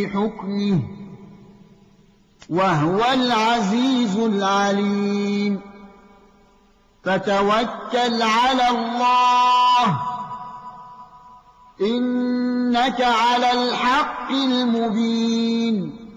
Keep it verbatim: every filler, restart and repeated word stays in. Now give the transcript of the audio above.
بحكمه وهو العزيز العليم فتوكل على الله إنك على الحق المبين